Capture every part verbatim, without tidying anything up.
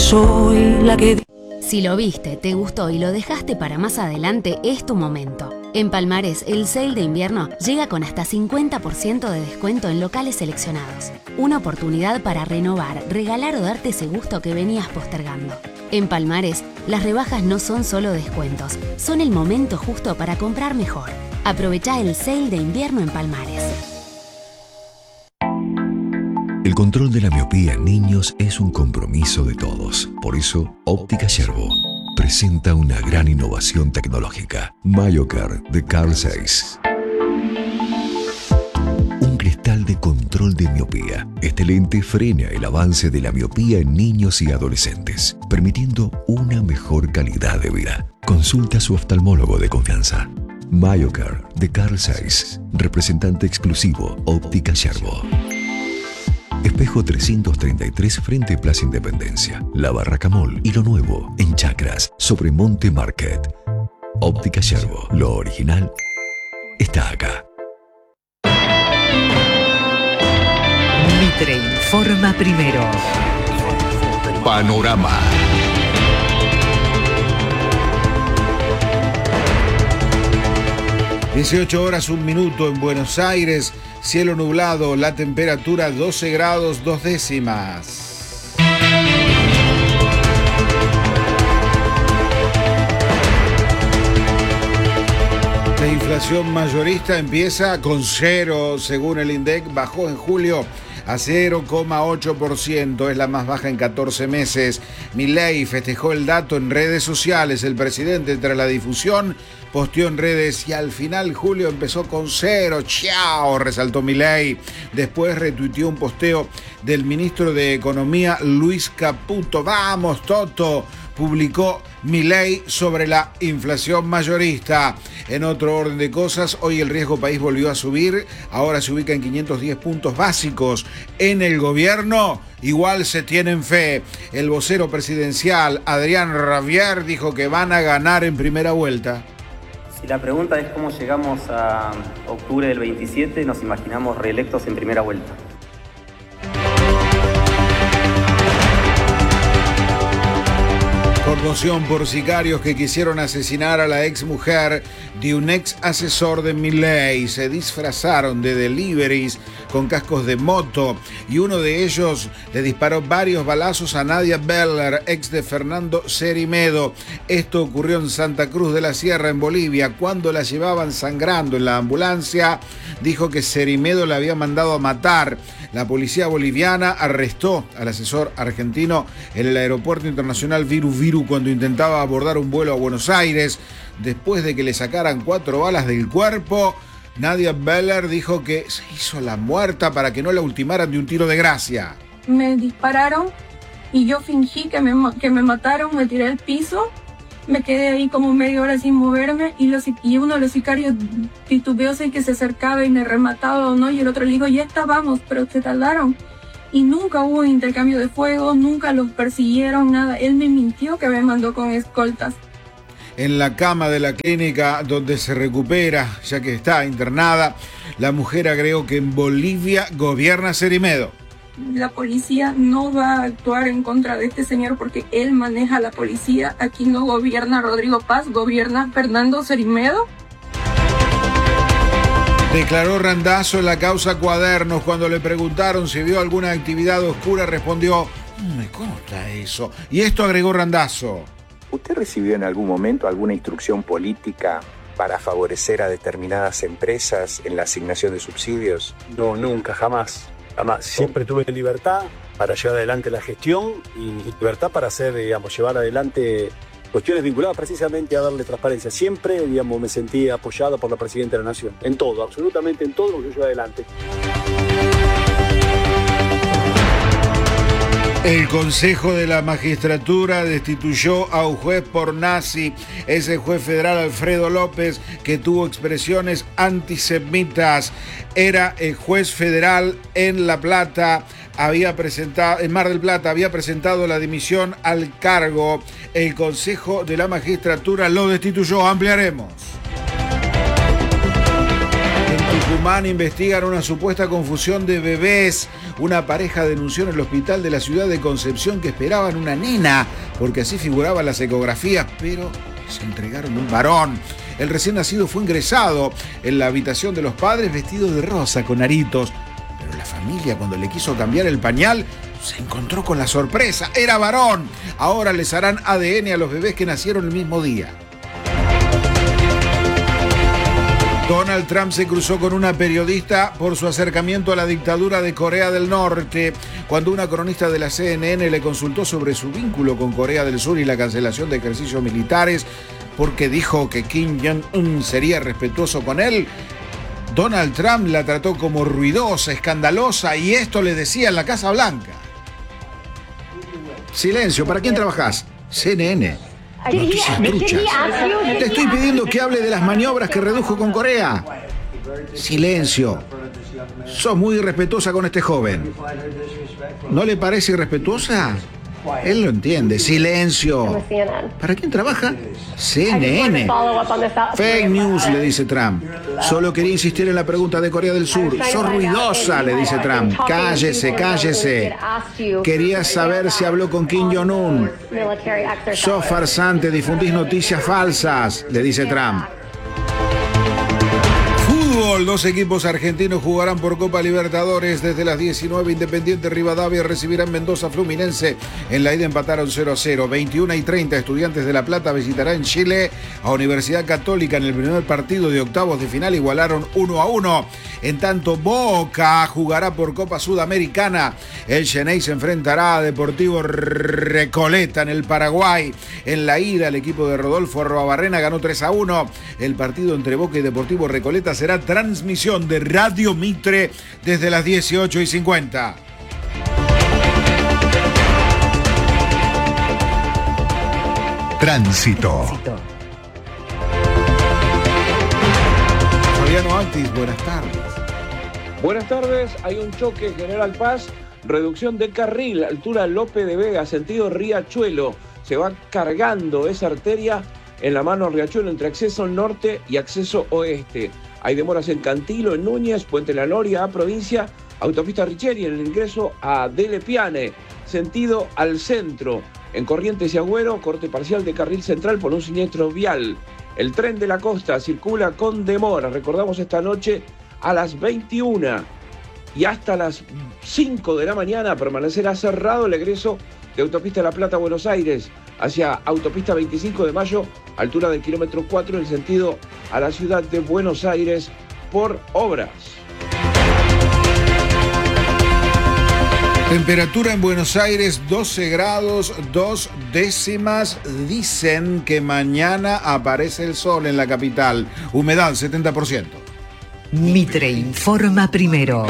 soy la que... Si lo viste, te gustó y lo dejaste para más adelante, es tu momento. En Palmares, el sale de invierno llega con hasta cincuenta por ciento de descuento en locales seleccionados. Una oportunidad para renovar, regalar o darte ese gusto que venías postergando. En Palmares, las rebajas no son solo descuentos, son el momento justo para comprar mejor. Aprovechá el sale de invierno en Palmares. El control de la miopía en niños es un compromiso de todos. Por eso, Óptica Yerbo presenta una gran innovación tecnológica. MyoCare de Carl Zeiss. Un cristal de control de miopía. Este lente frena el avance de la miopía en niños y adolescentes, permitiendo una mejor calidad de vida. Consulta a su oftalmólogo de confianza. MyoCare de Carl Zeiss, representante exclusivo Óptica Yerbo. Espejo trescientos treinta y tres frente Plaza Independencia, La Barraca Mall y lo nuevo en Chacras sobre Monte Market. Óptica Yerbo, lo original está acá. Mitre informa primero. Panorama. dieciocho horas, un minuto en Buenos Aires, cielo nublado, la temperatura doce grados, dos décimas. La inflación mayorista empieza con cero, según el INDEC, bajó en julio a cero coma ocho por ciento, es la más baja en catorce meses. Milei festejó el dato en redes sociales. El presidente, tras la difusión, posteó en redes: y al final julio empezó con cero, chao, resaltó Milei. Después retuiteó un posteo del ministro de Economía, Luis Caputo. Vamos, Toto, publicó Milei sobre la inflación mayorista. En otro orden de cosas, hoy el riesgo país volvió a subir, ahora se ubica en quinientos diez puntos básicos. En el gobierno igual se tienen fe. El vocero presidencial, Adrián Ravier, dijo que van a ganar en primera vuelta. Si la pregunta es cómo llegamos a octubre del veintisiete, nos imaginamos reelectos en primera vuelta. Conmoción por sicarios que quisieron asesinar a la ex mujer de un ex asesor de Milei. Se disfrazaron de deliveries con cascos de moto y uno de ellos le disparó varios balazos a Nadia Beller, ex de Fernando Cerimedo. Esto ocurrió en Santa Cruz de la Sierra, en Bolivia. Cuando la llevaban sangrando en la ambulancia, dijo que Cerimedo la había mandado a matar. La policía boliviana arrestó al asesor argentino en el aeropuerto internacional Viru Viru cuando intentaba abordar un vuelo a Buenos Aires. Después de que le sacaran cuatro balas del cuerpo, Nadia Beller dijo que se hizo la muerta para que no la ultimaran de un tiro de gracia. Me dispararon y yo fingí que me, que me mataron, me tiré al piso. Me quedé ahí como media hora sin moverme y, los, y uno de los sicarios titubeó y que se acercaba y me remataba o no, y el otro le dijo, ya está, vamos, pero se tardaron. Y nunca hubo intercambio de fuego, nunca los persiguieron, nada. Él me mintió que me mandó con escoltas. En la cama de la clínica donde se recupera, ya que está internada, la mujer agregó que en Bolivia gobierna Cerimedo. La policía no va a actuar en contra de este señor porque él maneja la policía. Aquí no gobierna Rodrigo Paz, gobierna Fernando Cerimedo. Declaró Randazzo en la causa Cuadernos. Cuando le preguntaron si vio alguna actividad oscura, respondió, no me consta eso. Y esto agregó Randazzo. ¿Usted recibió en algún momento alguna instrucción política para favorecer a determinadas empresas en la asignación de subsidios? No, nunca, jamás. Jamás. Siempre tuve libertad para llevar adelante la gestión y libertad para hacer, digamos, llevar adelante cuestiones vinculadas precisamente a darle transparencia. Siempre, digamos, me sentí apoyado por la Presidenta de la Nación. En todo, absolutamente en todo lo que yo llevo adelante. El Consejo de la Magistratura destituyó a un juez por nazi, ese juez federal Alfredo López, que tuvo expresiones antisemitas. Era el juez federal en La Plata, había presentado, en Mar del Plata, había presentado la dimisión al cargo. El Consejo de la Magistratura lo destituyó. Ampliaremos. En Tucumán investigan una supuesta confusión de bebés. Una pareja denunció en el hospital de la ciudad de Concepción que esperaban una nena, porque así figuraban las ecografías, pero se entregaron un varón. El recién nacido fue ingresado en la habitación de los padres vestido de rosa con aritos. Pero la familia, cuando le quiso cambiar el pañal, se encontró con la sorpresa. Era varón. Ahora les harán A D N a los bebés que nacieron el mismo día. Donald Trump se cruzó con una periodista por su acercamiento a la dictadura de Corea del Norte. Cuando una cronista de la C N N le consultó sobre su vínculo con Corea del Sur y la cancelación de ejercicios militares, porque dijo que Kim Jong-un sería respetuoso con él, Donald Trump la trató como ruidosa, escandalosa, y esto le decía en la Casa Blanca. Silencio, ¿para quién trabajás? C N N. Noticias truchas. Te estoy pidiendo que hable de las maniobras que redujo con Corea. Silencio. Sos muy irrespetuosa con este joven. ¿No le parece irrespetuosa? Él lo entiende. Silencio. ¿Para quién trabaja? C N N. Fake news, le dice Trump. Solo quería insistir en la pregunta de Corea del Sur. Sos ruidosa, le dice Trump. Cállese, cállese. Quería saber si habló con Kim Jong-un. Sos farsante, difundís noticias falsas, le dice Trump. Dos equipos argentinos jugarán por Copa Libertadores desde las diecinueve. Independiente Rivadavia recibirán Mendoza Fluminense. En la ida empataron cero a cero. veintiuno y treinta, Estudiantes de La Plata visitará en Chile a Universidad Católica. En el primer partido de octavos de final igualaron uno a uno. En tanto, Boca jugará por Copa Sudamericana. El Xenei se enfrentará a Deportivo Recoleta en el Paraguay. En la ida, el equipo de Rodolfo Arroabarrena ganó tres a uno. El partido entre Boca y Deportivo Recoleta será transmisión de Radio Mitre desde las dieciocho y cincuenta. Tránsito. Fabiano Altis, buenas tardes. Buenas tardes, hay un choque General Paz, reducción de carril, altura Lope de Vega, sentido Riachuelo. Se va cargando esa arteria en la mano Riachuelo entre acceso norte y acceso oeste. Hay demoras en Cantilo, en Núñez, Puente La Noria, a Provincia, autopista Richeri, en el ingreso a Dele Piane, sentido al centro. En Corrientes y Agüero, corte parcial de carril central por un siniestro vial. El tren de la costa circula con demora. Recordamos esta noche a las veintiuna y hasta las cinco de la mañana permanecerá cerrado el egreso de Autopista La Plata, Buenos Aires, hacia Autopista veinticinco de mayo, altura del kilómetro cuatro, en sentido a la ciudad de Buenos Aires por obras. Temperatura en Buenos Aires, doce grados, dos décimas. Dicen que mañana aparece el sol en la capital. Humedad, setenta por ciento. Mitre informa primero.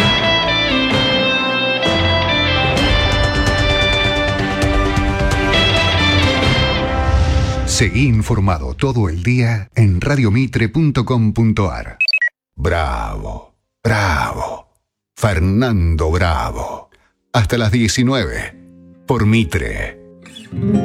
Seguí informado todo el día en radiomitre punto com punto ar. Bravo, bravo. Fernando Bravo. Hasta las diecinueve. Por Mitre.